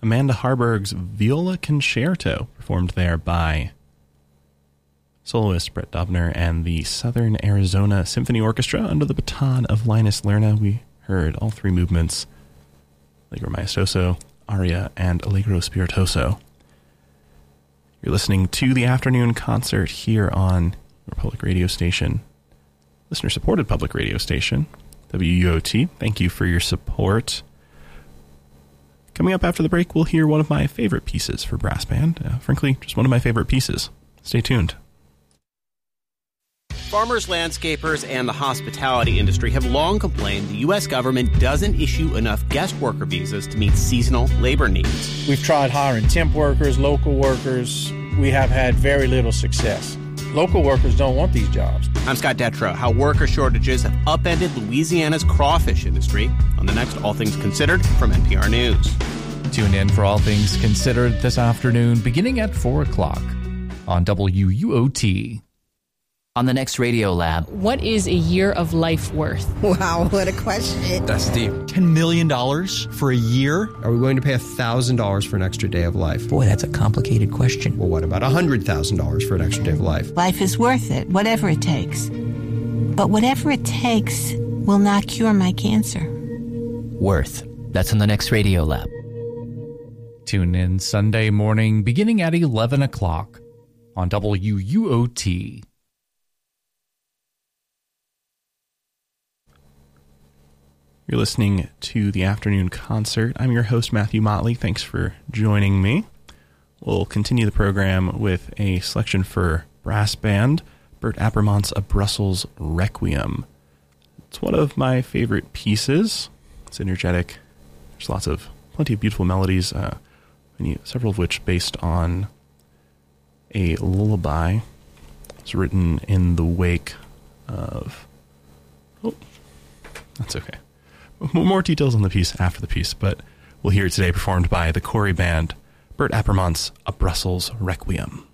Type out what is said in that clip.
Amanda Harburg's Viola Concerto, performed there by soloist Brett Dubner and the Southern Arizona Symphony Orchestra under the baton of Linus Lerna. We heard all three movements, Allegro Maestoso, Aria, and Allegro Spiritoso. You're listening to the afternoon concert here on your public radio station, listener-supported public radio station, WUOT. Thank you for your support. Coming up after the break, we'll hear one of my favorite pieces for brass band. Frankly, just one of my favorite pieces. Stay tuned. Farmers, landscapers, and the hospitality industry have long complained the U.S. government doesn't issue enough guest worker visas to meet seasonal labor needs. We've tried hiring temp workers, local workers. We have had very little success. Local workers don't want these jobs. I'm Scott Detrow. How worker shortages have upended Louisiana's crawfish industry on the next All Things Considered from NPR News. Tune in for All Things Considered this afternoon, beginning at 4 o'clock on WUOT. On the next Radio Lab. What is a year of life worth? Wow, what a question. That's deep. $10 million for a year? Are we going to pay $1,000 for an extra day of life? Boy, that's a complicated question. Well, what about $100,000 for an extra day of life? Life is worth it, whatever it takes. But whatever it takes will not cure my cancer. Worth. That's on the next Radio Lab. Tune in Sunday morning, beginning at 11 o'clock on WUOT. You're listening to the afternoon concert. I'm your host, Matthew Motley. Thanks for joining me. We'll continue the program with a selection for brass band, Bert Appermont's A Brussels Requiem. It's one of my favorite pieces. It's energetic. There's plenty of beautiful melodies, several of which based on a lullaby. It's written in the wake of... Oh, that's okay. More details on the piece after the piece, but we'll hear it today performed by the Corey Band, Bert Appermont's A Brussels Requiem.